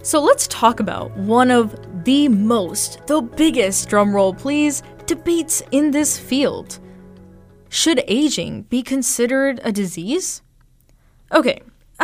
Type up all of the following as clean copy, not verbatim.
So let's talk about one of the biggest, drumroll please, debates in this field. Should aging be considered a disease? Okay,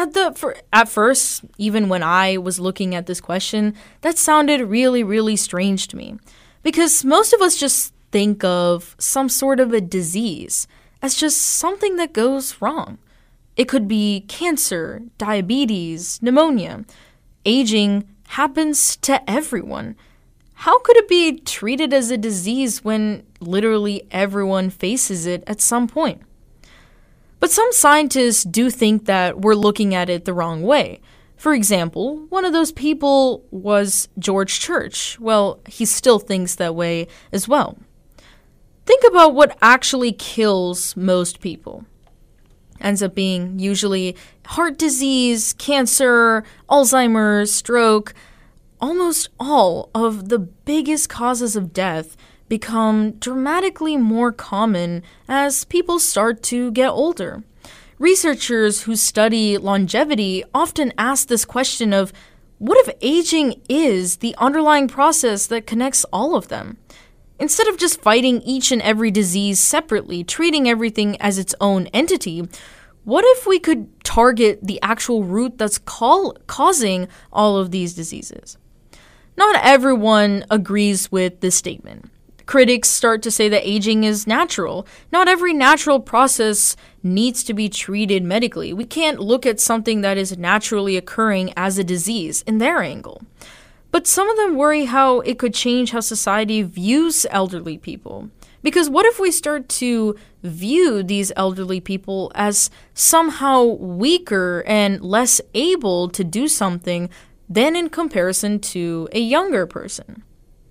at first, even when I was looking at this question, that sounded really, really strange to me. Because most of us just think of some sort of a disease as just something that goes wrong. It could be cancer, diabetes, pneumonia. Aging happens to everyone. How could it be treated as a disease when literally everyone faces it at some point? But some scientists do think that we're looking at it the wrong way. For example, one of those people was George Church. Well, he still thinks that way as well. Think about what actually kills most people. Ends up being usually heart disease, cancer, Alzheimer's, stroke. Almost all of the biggest causes of death become dramatically more common as people start to get older. Researchers who study longevity often ask this question of, what if aging is the underlying process that connects all of them? Instead of just fighting each and every disease separately, treating everything as its own entity, what if we could target the actual root that's causing all of these diseases? Not everyone agrees with this statement. Critics start to say that aging is natural. Not every natural process needs to be treated medically. We can't look at something that is naturally occurring as a disease in their angle. But some of them worry how it could change how society views elderly people. Because what if we start to view these elderly people as somehow weaker and less able to do something than in comparison to a younger person?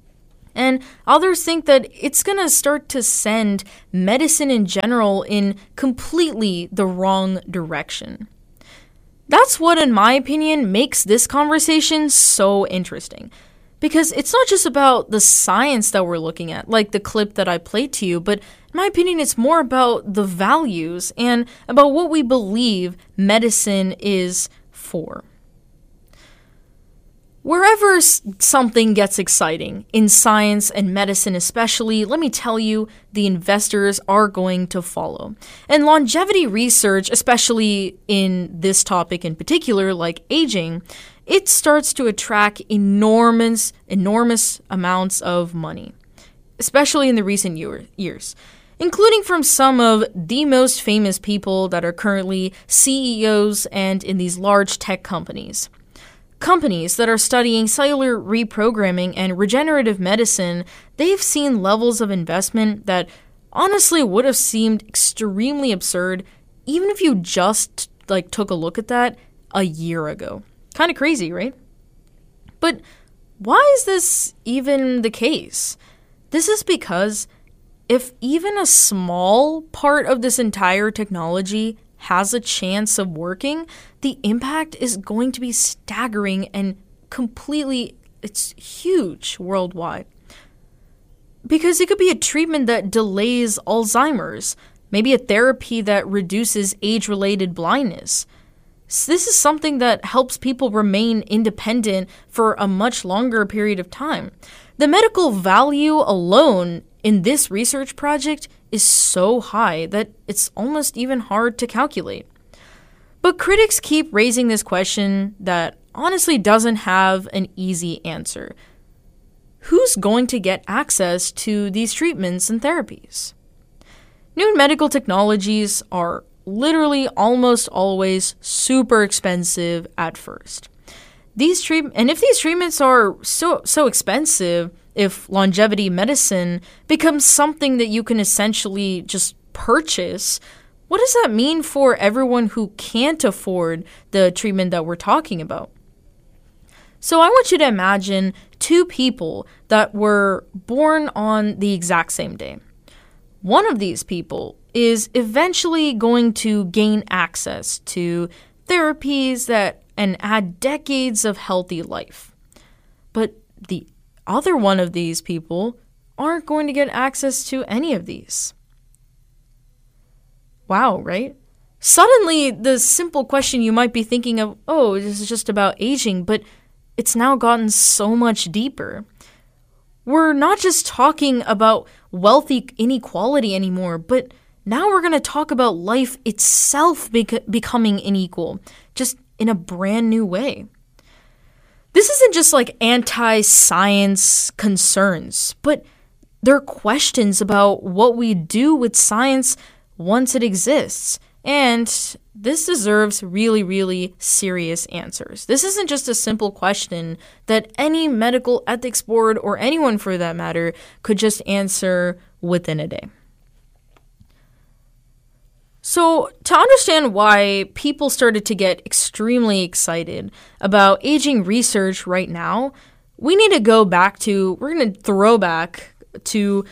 And others think that it's going to start to send medicine in general in completely the wrong direction. That's what, in my opinion, makes this conversation so interesting. Because it's not just about the science that we're looking at, like the clip that I played to you, but in my opinion, it's more about the values and about what we believe medicine is for. Wherever something gets exciting, in science and medicine especially, let me tell you, the investors are going to follow. And longevity research, especially in this topic in particular, like aging, it starts to attract enormous amounts of money, especially in the recent years, including from some of the most famous people that are currently CEOs and in these large tech companies. Companies that are studying cellular reprogramming and regenerative medicine, they've seen levels of investment that honestly would have seemed extremely absurd even if you just took a look at that a year ago. Kind of crazy, right? But why is this even the case? This is because if even a small part of this entire technology has a chance of working, the impact is going to be staggering and it's huge worldwide. Because it could be a treatment that delays Alzheimer's, maybe a therapy that reduces age-related blindness. So this is something that helps people remain independent for a much longer period of time. The medical value alone in this research project is so high that it's almost even hard to calculate. But critics keep raising this question that honestly doesn't have an easy answer. Who's going to get access to these treatments and therapies? New medical technologies are literally almost always super expensive at first. If these treatments are so expensive, if longevity medicine becomes something that you can essentially just purchase, what does that mean for everyone who can't afford the treatment that we're talking about? So I want you to imagine two people that were born on the exact same day. One of these people is eventually going to gain access to therapies and add decades of healthy life. But the other one of these people aren't going to get access to any of these. Wow, right? Suddenly, the simple question you might be thinking of, oh, this is just about aging, but it's now gotten so much deeper. We're not just talking about wealth inequality anymore, but now we're going to talk about life itself becoming unequal, just in a brand new way. This isn't just like anti-science concerns, but they're questions about what we do with science once it exists. And this deserves really, really serious answers. This isn't just a simple question that any medical ethics board, or anyone for that matter, could just answer within a day. So, to understand why people started to get extremely excited about aging research right now, we need to go back to, we're going to throw back to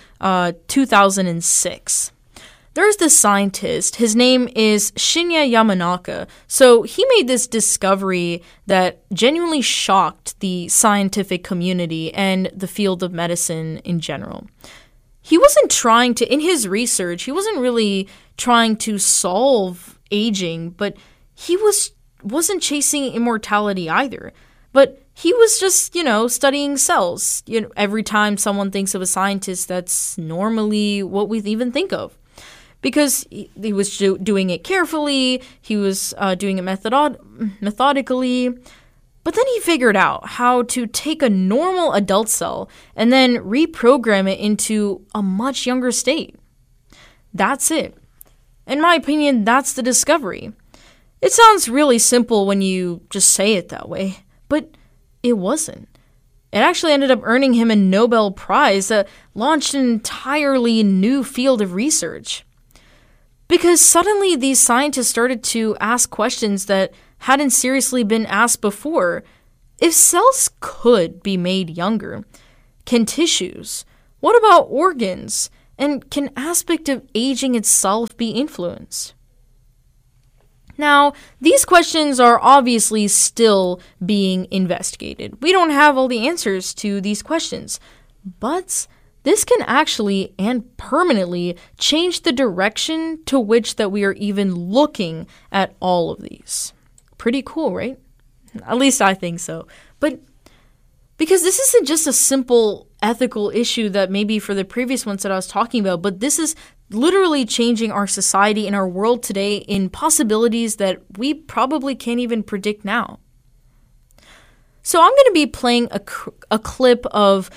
2006. There's this scientist, his name is Shinya Yamanaka. So he made this discovery that genuinely shocked the scientific community and the field of medicine in general. He wasn't trying to, in his research, he wasn't really trying to solve aging, but he wasn't chasing immortality either. But he was just, studying cells. Every time someone thinks of a scientist, that's normally what we even think of. Because he was doing it carefully, he was doing it methodically. But then he figured out how to take a normal adult cell and then reprogram it into a much younger state. That's it. In my opinion, that's the discovery. It sounds really simple when you just say it that way, but it wasn't. It actually ended up earning him a Nobel Prize that launched an entirely new field of research. Because suddenly these scientists started to ask questions that hadn't seriously been asked before. If cells could be made younger, can tissues? What about organs? And can aspect of aging itself be influenced? Now, these questions are obviously still being investigated. We don't have all the answers to these questions, but this can actually and permanently change the direction to which that we are even looking at all of these. Pretty cool, right? At least I think so. But because this isn't just a simple ethical issue that maybe for the previous ones that I was talking about, but this is literally changing our society and our world today in possibilities that we probably can't even predict now. So I'm going to be playing a clip of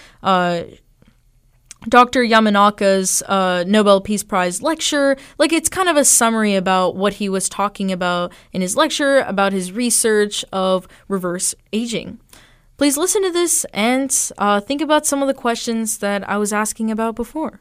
Dr. Yamanaka's Nobel Peace Prize lecture. Like, it's kind of a summary about what he was talking about in his lecture, about his research of reverse aging. Please listen to this and think about some of the questions that I was asking about before.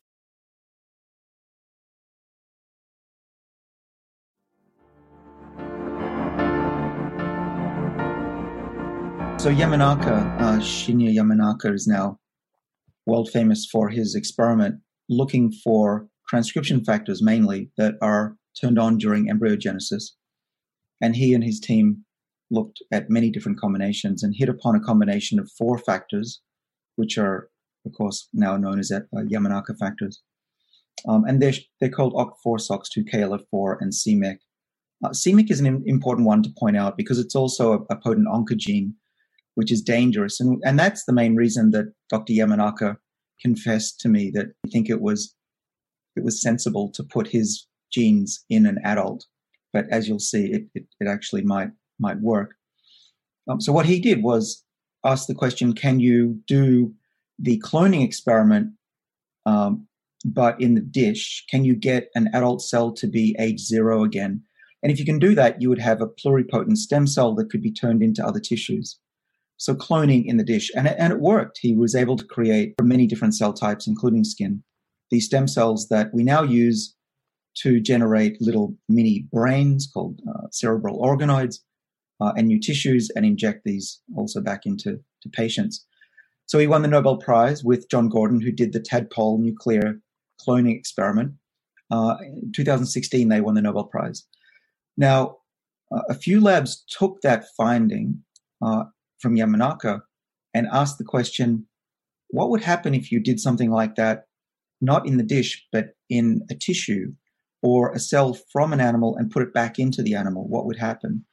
So Shinya Yamanaka is now world famous for his experiment looking for transcription factors mainly that are turned on during embryogenesis. And he and his team looked at many different combinations and hit upon a combination of 4 factors, which are, of course, now known as Yamanaka factors. And they're called OCT4, SOX2, KLF4, and c-Myc. c-Myc is an important one to point out because it's also a potent oncogene, which is dangerous. And that's the main reason that Dr. Yamanaka confessed to me that I think it was sensible to put his genes in an adult. But as you'll see, it actually might work. So what he did was ask the question, can you do the cloning experiment, but in the dish? Can you get an adult cell to be age 0 again? And if you can do that, you would have a pluripotent stem cell that could be turned into other tissues. So cloning in the dish. And it worked. He was able to create many different cell types, including skin, these stem cells that we now use to generate little mini brains called cerebral organoids and new tissues, and inject these also back into patients. So he won the Nobel Prize with John Gordon, who did the tadpole nuclear cloning experiment. In 2016, they won the Nobel Prize. Now, a few labs took that finding from Yamanaka and asked the question, what would happen if you did something like that, not in the dish, but in a tissue or a cell from an animal and put it back into the animal? What would happen?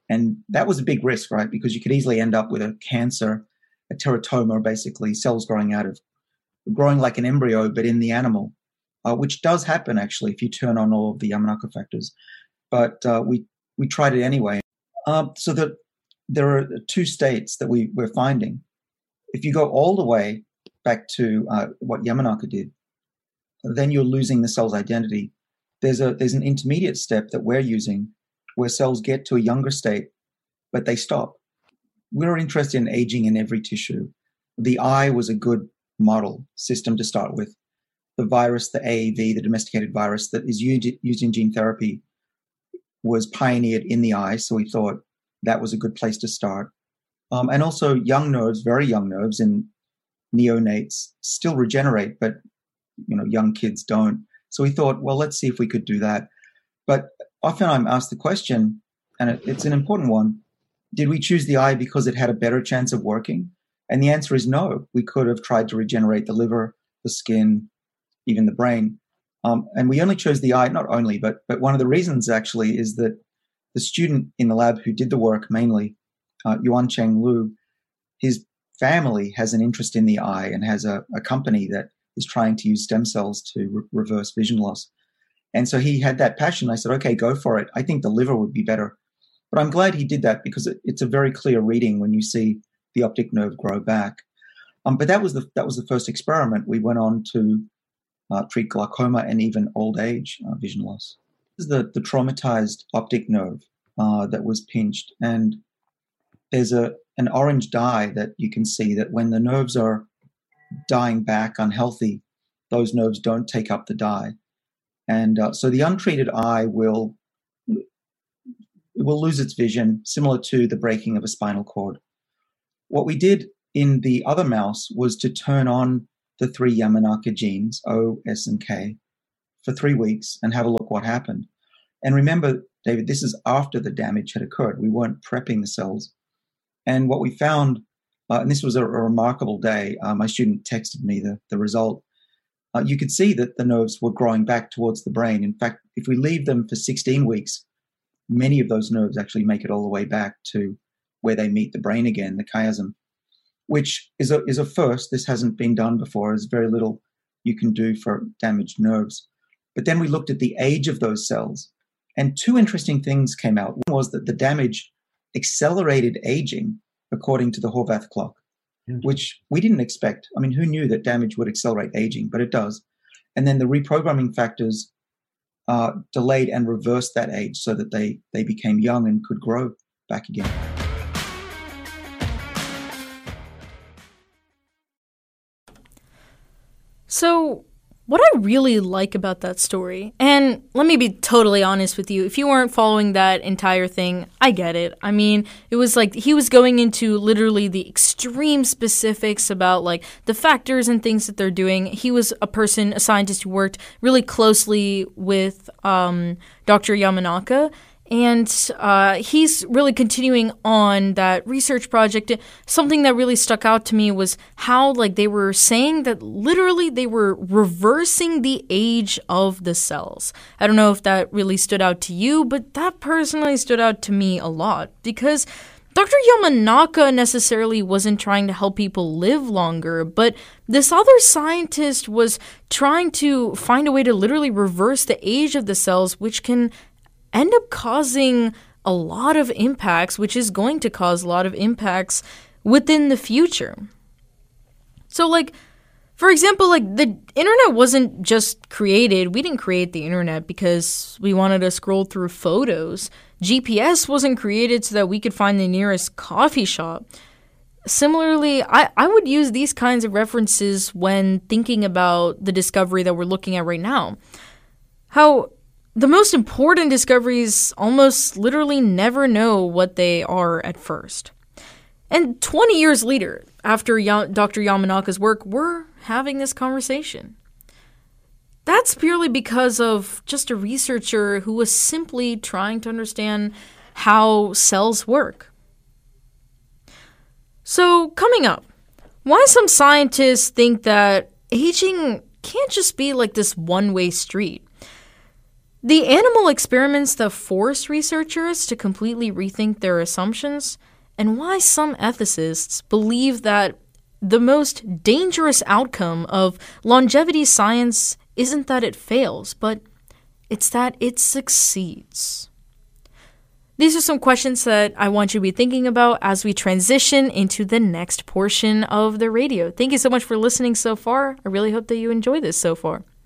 And that was a big risk, right? Because you could easily end up with a cancer, a teratoma, basically cells growing like an embryo, but in the animal, which does happen actually if you turn on all of the Yamanaka factors. But we tried it anyway. So that there are two states that we're finding. If you go all the way back to what Yamanaka did, then you're losing the cell's identity. There's an intermediate step that we're using where cells get to a younger state, but they stop. We're interested in aging in every tissue. The eye was a good model system to start with. The virus, the AAV, the domesticated virus that is used in gene therapy, was pioneered in the eye, so we thought that was a good place to start. And also young nerves, very young nerves in neonates still regenerate, but young kids don't. So we thought, well, let's see if we could do that. But often I'm asked the question, and it's an important one, did we choose the eye because it had a better chance of working? And the answer is no. We could have tried to regenerate the liver, the skin, even the brain. And we only chose the eye, not only, but one of the reasons actually is that the student in the lab who did the work mainly, Yuancheng Lu, his family has an interest in the eye and has a company that is trying to use stem cells to reverse vision loss. And so he had that passion. I said, okay, go for it. I think the liver would be better. But I'm glad he did that because it's a very clear reading when you see the optic nerve grow back. But that was the first experiment. We went on to treat glaucoma and even old age vision loss. This is the traumatized optic nerve that was pinched. And there's an orange dye that you can see that when the nerves are dying back unhealthy, those nerves don't take up the dye. And so the untreated eye will lose its vision, similar to the breaking of a spinal cord. What we did in the other mouse was to turn on the 3 Yamanaka genes, O, S, and K, for 3 weeks and have a look what happened. And remember, David, this is after the damage had occurred. We weren't prepping the cells. And what we found, and this was a remarkable day, my student texted me the result. You could see that the nerves were growing back towards the brain. In fact, if we leave them for 16 weeks, many of those nerves actually make it all the way back to where they meet the brain again, the chiasm, which is a first. This hasn't been done before. There's very little you can do for damaged nerves. But then we looked at the age of those cells, and 2 interesting things came out. One was that the damage accelerated aging according to the Horvath clock, which we didn't expect. I mean, who knew that damage would accelerate aging? But it does. And then the reprogramming factors delayed and reversed that age so that they became young and could grow back again. So what I really like about that story, and let me be totally honest with you, if you weren't following that entire thing, I get it. I mean, it was like he was going into literally the extreme specifics about like the factors and things that they're doing. He was a scientist who worked really closely with Dr. Yamanaka. And he's really continuing on that research project. Something that really stuck out to me was how, like, they were saying that literally they were reversing the age of the cells. I don't know if that really stood out to you, but that personally stood out to me a lot because Dr. Yamanaka necessarily wasn't trying to help people live longer, but this other scientist was trying to find a way to literally reverse the age of the cells, which can end up causing a lot of impacts, which is going to cause a lot of impacts within the future. So, like, for example, like, the internet wasn't just created. We didn't create the internet because we wanted to scroll through photos. GPS wasn't created so that we could find the nearest coffee shop. Similarly, I would use these kinds of references when thinking about the discovery that we're looking at right now. How the most important discoveries almost literally never know what they are at first. And 20 years later, after Dr. Yamanaka's work, we're having this conversation. That's purely because of just a researcher who was simply trying to understand how cells work. So, coming up, why some scientists think that aging can't just be like this one-way street. The animal experiments that force researchers to completely rethink their assumptions, and why some ethicists believe that the most dangerous outcome of longevity science isn't that it fails, but it's that it succeeds. These are some questions that I want you to be thinking about as we transition into the next portion of the radio. Thank you so much for listening so far. I really hope that you enjoy this so far.